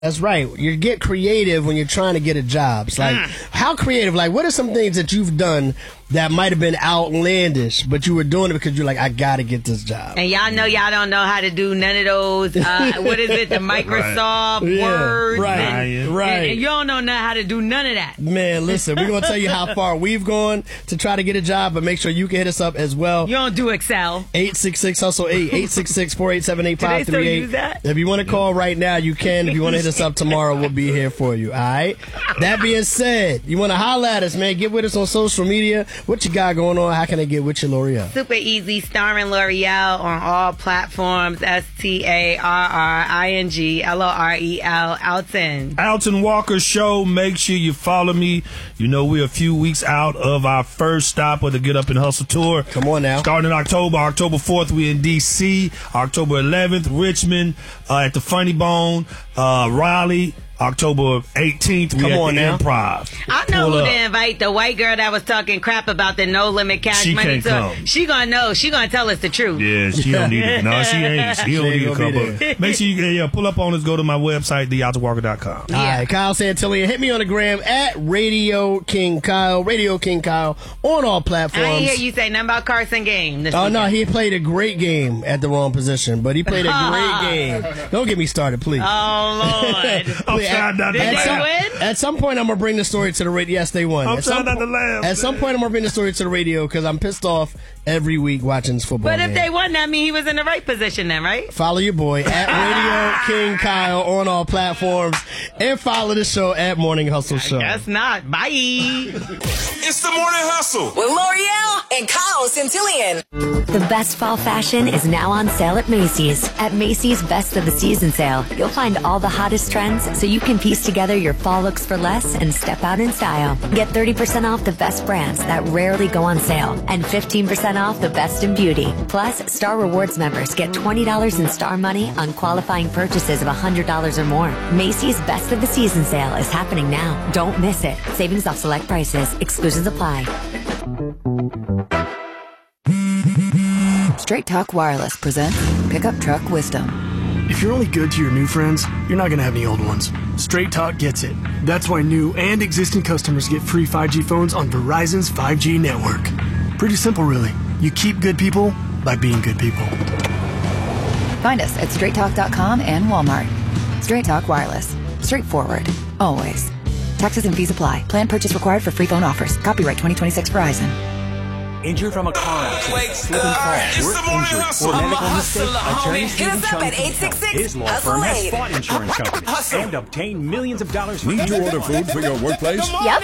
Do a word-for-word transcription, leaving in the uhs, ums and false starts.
That's right. You get creative when you're trying to get a job. It's like, mm. how creative? Like, what are some things that you've done that might have been outlandish, but you were doing it because you're like, I got to get this job? And y'all know y'all don't know how to do none of those, uh, what is it, the Microsoft right. Word. Yeah, right, and, right. And, and you don't know how to do none of that. Man, listen, we're going to tell you how far we've gone to try to get a job, but make sure you can hit us up as well. You don't do Excel. eight six six hustle eight, eight six six, four eight seven, eight five three eight. Do they still use that? If you want to call right now, you can. If you want to hit us up tomorrow, we'll be here for you, all right? That being said, you want to holler at us, man. Get with us on social media. What you got going on? How can I get with you, L'Oreal? Super easy. Starring L'Oreal on all platforms. S T A R R I N G L O R E L. Alton. Alton Walker Show. Make sure you follow me. You know, we're a few weeks out of our first stop of the Get Up and Hustle tour. Come on now. Starting in October. October fourth, we're in D C. October eleventh, Richmond, uh, at the Funny Bone. Uh, Raleigh. October eighteenth, we Come at on the now. Improv. I know Pull who up. to invite. The white girl that was talking crap about the no limit cash She money. can't So come. she gonna know. She gonna tell us the truth. Yeah, she don't need it. No, she ain't. She don't She need ain't a gonna couple. be there. Make sure you yeah, pull up on us. Go to my website, the alton walker dot com. All right, Kyle Santillian. Hit me on the gram at Radio King Kyle. Radio King Kyle on all platforms. I ain't hear you say nothing about Carson game. This Oh, weekend. no, he played a great game at the wrong position, but he played a great game. Don't get me started, please. Oh, Lord. I'm Please, trying not to Did they laugh. win? At some point, I'm going to bring the story to the radio. Yes, they won. I'm at trying some not po- to laugh. At some point, I'm going to bring the story to the radio because I'm pissed off every week watching this football But game. if they won, that mean he was in the right position then, right? Follow your boy at Radio King Kyle on all platforms and follow the show at Morning Hustle Show. Guess not. Bye. It's the Morning Hustle with L'Oreal and Kyle Santillian. The best fall fashion is now on sale at Macy's. At Macy's Best of the Season sale, you'll find all the hottest trends so you can piece together your fall looks for less and step out in style. Get thirty percent off the best brands that rarely go on sale and fifteen percent off the best in beauty. Plus, Star Rewards members get twenty dollars in Star Money on qualifying purchases of one hundred dollars or more. Macy's Best of the Season sale is happening now. Don't miss it. Savings off select prices. Exclusions apply. Straight Talk Wireless presents Pickup Truck Wisdom. If you're only good to your new friends, you're not going to have any old ones. Straight Talk gets it. That's why new and existing customers get free five G phones on Verizon's five G network. Pretty simple, really. You keep good people by being good people. Find us at straight talk dot com and Walmart. Straight Talk Wireless. Straightforward. Always. Taxes and fees apply. Plan purchase required for free phone offers. Copyright twenty twenty-six Verizon. Injured from a car accident, slip and fall, It's work the Morning injury, Hustle. or I'm a medical hustler, mistake, homie. Attorney Hit Stephen us up Chung at can eight six six help. His law hustle firm has eight. fought insurance companies Hustle. and obtained millions of dollars. Need to order food for your workplace? Yep.